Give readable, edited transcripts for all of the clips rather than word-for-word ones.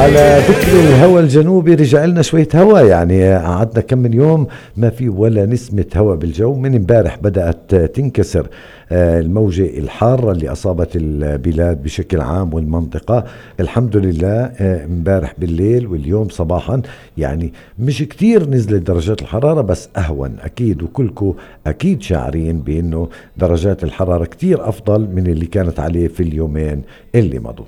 على ذكر الهواء الجنوبي، رجع لنا شوية هواء، يعني قعدنا كم من يوم ما في ولا نسمة هواء بالجو. من امبارح بدأت تنكسر الموجة الحارة اللي أصابت البلاد بشكل عام والمنطقة. الحمد لله امبارح بالليل واليوم صباحا يعني مش كتير نزلت درجات الحرارة، بس أهون أكيد، وكلكم أكيد شاعرين بأنه درجات الحرارة كتير أفضل من اللي كانت عليه في اليومين اللي مضوا.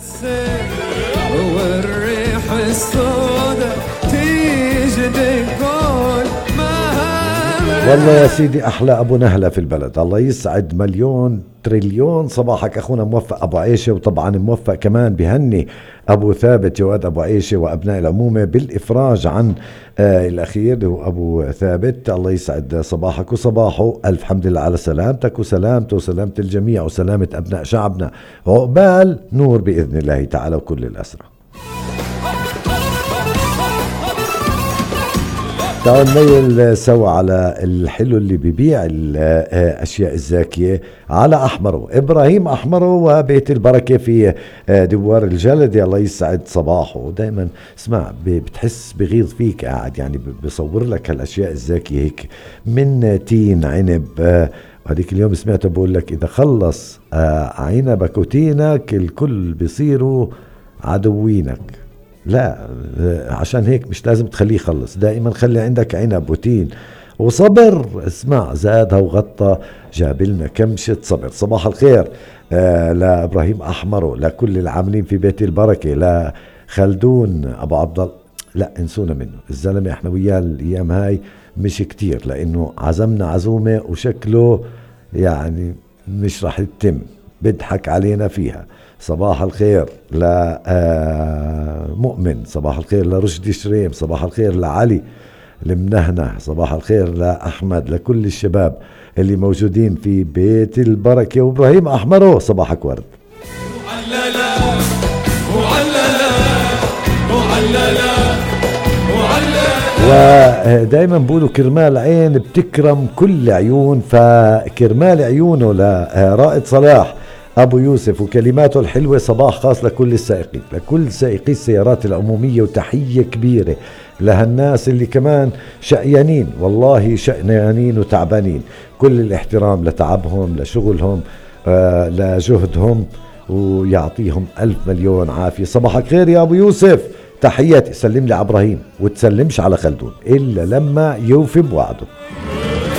والريح السوداء تيجي تقول والله يا سيدي أحلى أبو نهلة في البلد، الله يسعد مليون تريليون صباحك أخونا موفق أبو عيشة. وطبعا موفق كمان بهني أبو ثابت جواد أبو عيشة وأبناء العمومة بالإفراج عن الأخير هو أبو ثابت. الله يسعد صباحك وصباحه، ألف حمد لله على سلامتك وسلامته وسلامة الجميع وسلامة أبناء شعبنا، وعقبال نور بإذن الله تعالى وكل الأسرى. تعالوا نميل سوا على الحلو اللي بيبيع الأشياء الزاكية على أحمره، إبراهيم أحمره وبيت البركة في دوار الجلدي. الله يسعد صباحه. دايما اسمع بتحس بغيظ فيك قاعد، يعني بصور لك هالأشياء الزاكية هيك من تين عنب. وهذيك اليوم سمعت بقول لك إذا خلص عنبك وتينك الكل بيصيروا عدوينك. لا، عشان هيك مش لازم تخليه يخلص، دائما خلي عندك عنب وتين وصبر. اسمع زادها وغطى جابلنا كمشة صبر. صباح الخير لإبراهيم أحمر، لكل العاملين في بيت البركة، لخلدون أبو عبد الله. لا انسونا منه الزلمة، احنا وياه الأيام هاي مش كتير لأنه عزمنا عزومة وشكله يعني مش رح يتم، بيضحك علينا فيها. صباح الخير لمؤمن، صباح الخير لرشدي شريم، صباح الخير لعلي المنهنه، صباح الخير لأحمد، لكل الشباب اللي موجودين في بيت البركة. وإبراهيم أحمره صباحك ورد. معللة معللة معللة معللة. ودائما بقولوا كرمال عين بتكرم كل عيون، فكرمال عيونه لرائد صلاح أبو يوسف وكلماته الحلوة صباح خاص لكل السائقين، لكل سائقي السيارات العمومية، وتحية كبيرة لهالناس اللي كمان شقيانين، والله شقيانين وتعبانين. كل الاحترام لتعبهم، لشغلهم، لجهدهم، ويعطيهم ألف مليون عافية. صباحك خير يا أبو يوسف، تحياتي. سلم لي على إبراهيم وتسلمش على خلدون إلا لما يوفي بوعده.